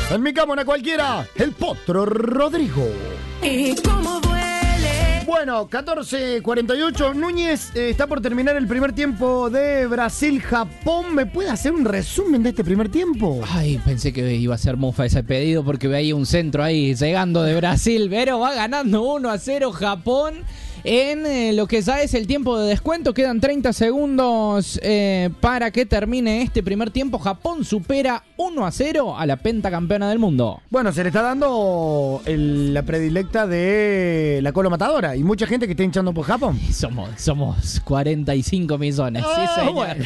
En mi cámara cualquiera, el Potro Rodrigo. Y cómo duele. Bueno, 14:48. Núñez está por terminar el primer tiempo de Brasil-Japón. ¿Me puede hacer un resumen de este primer tiempo? Ay, pensé que iba a ser mufa ese pedido porque veía un centro ahí llegando de Brasil, pero va ganando 1-0 Japón. En lo que ya es el tiempo de descuento, quedan 30 segundos para que termine este primer tiempo. Japón supera 1-0 a la pentacampeona del mundo. Bueno, se le está dando la predilecta de la Colo Matadora y mucha gente que está hinchando por Japón. Somos 45 millones, sí señor. Bueno.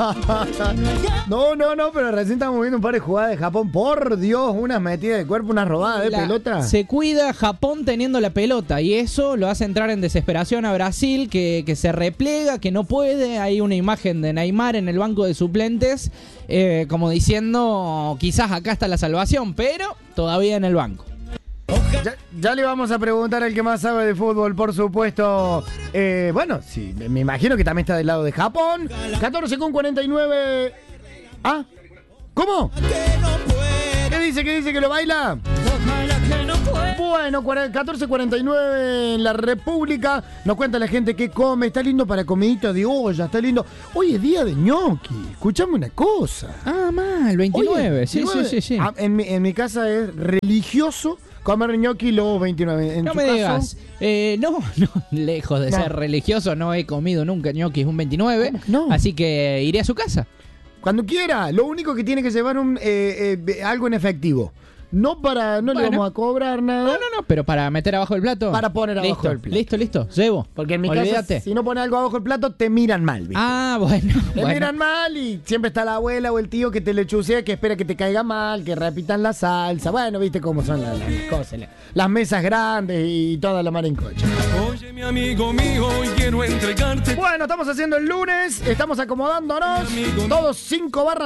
No, pero recién estamos viendo un par de jugadas de Japón. Por Dios, unas metidas de cuerpo, unas robadas de pelota. Se cuida Japón teniendo la pelota y eso lo hace entrar en desesperación a Brasil, que se replega, que no puede. Hay una imagen de Neymar en el banco de suplentes, como diciendo, quizás acá está la salvación, pero todavía en el banco. Ya le vamos a preguntar al que más sabe de fútbol, por supuesto. Bueno, sí, me imagino que también está del lado de Japón. 14:49. ¿Ah? ¿Cómo? ¿Qué dice que lo baila? Bueno, 14:49 en la República. Nos cuenta la gente que come. Está lindo para comidita de olla, está lindo. Hoy es día de ñoqui. Escuchame una cosa. Ah, mal, 29. Oye, Sí. En mi casa es religioso comer ñoqui los 29. No me digas. No, lejos de ser religioso, no he comido nunca ñoquis un 29. No. Así que iré a su casa. Cuando quiera. Lo único que tiene que llevar algo en efectivo. No le vamos a cobrar nada. No, pero para meter abajo el plato. Para poner abajo el plato. Listo, llevo. Porque en mi Olvídate. casa, si no pones algo abajo el plato, te miran mal, ¿viste? Ah, bueno. Te miran mal y siempre está la abuela o el tío que te lechucea, que espera que te caiga mal, que repitan la salsa. Bueno, viste cómo son las cosas. Las mesas grandes y toda la mar en coche. Oye, mi amigo mío, hoy quiero entregarte. Bueno, estamos haciendo el lunes, estamos acomodándonos. Todos 5 barras.